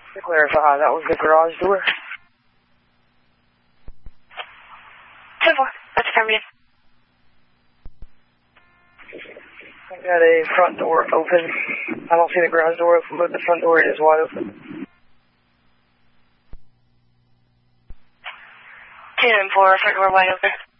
To clarify, that was the garage door? 10-4, that's affirmative. I got a front door open. I don't see the garage door open, but the front door is wide open. 10-4, front door wide open.